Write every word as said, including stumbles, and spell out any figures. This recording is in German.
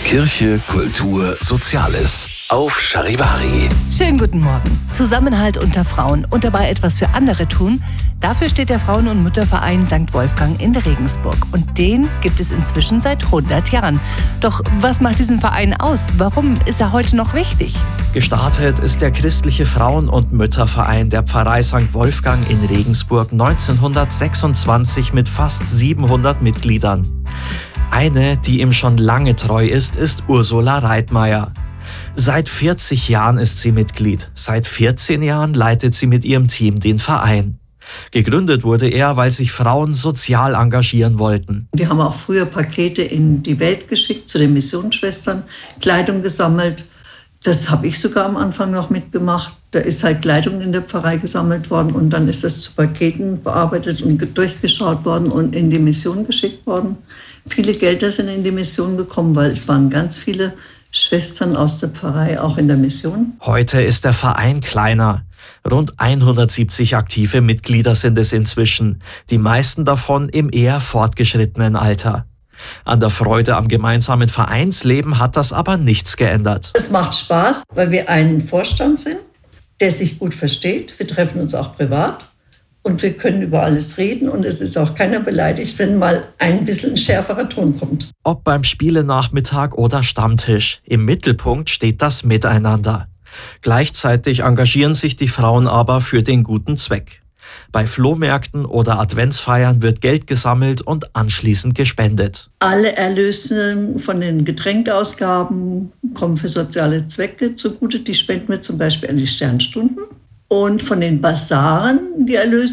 Kirche, Kultur, Soziales auf Charivari. Schönen guten Morgen. Zusammenhalt unter Frauen und dabei etwas für andere tun. Dafür steht der Frauen- und Mütterverein Sankt Wolfgang in Regensburg. Und den gibt es inzwischen seit hundert Jahren. Doch was macht diesen Verein aus? Warum ist er heute noch wichtig? Gestartet ist der christliche Frauen- und Mütterverein der Pfarrei Sankt Wolfgang in Regensburg neunzehnhundertsechsundzwanzig mit fast siebenhundert Mitgliedern. Eine, die ihm schon lange treu ist, ist Ursula Reitmeier. Seit vierzig Jahren ist sie Mitglied. Seit vierzehn Jahren leitet sie mit ihrem Team den Verein. Gegründet wurde er, weil sich Frauen sozial engagieren wollten. Die haben auch früher Pakete in die Welt geschickt, zu den Missionsschwestern, Kleidung gesammelt. Das habe ich sogar am Anfang noch mitgemacht. Da ist halt Kleidung in der Pfarrei gesammelt worden und dann ist das zu Paketen bearbeitet und durchgeschaut worden und in die Mission geschickt worden. Viele Gelder sind in die Mission gekommen, weil es waren ganz viele Schwestern aus der Pfarrei auch in der Mission. Heute ist der Verein kleiner. Rund hundertsiebzig aktive Mitglieder sind es inzwischen, die meisten davon im eher fortgeschrittenen Alter. An der Freude am gemeinsamen Vereinsleben hat das aber nichts geändert. Es macht Spaß, weil wir ein Vorstand sind, der sich gut versteht. Wir treffen uns auch privat und wir können über alles reden und es ist auch keiner beleidigt, wenn mal ein bisschen schärferer Ton kommt. Ob beim Spielenachmittag oder Stammtisch, im Mittelpunkt steht das Miteinander. Gleichzeitig engagieren sich die Frauen aber für den guten Zweck. Bei Flohmärkten oder Adventsfeiern wird Geld gesammelt und anschließend gespendet. Alle Erlöse von den Getränkeausgaben kommen für soziale Zwecke zugute. Die spenden wir zum Beispiel an die Sternstunden. Und von den Basaren, die Erlöse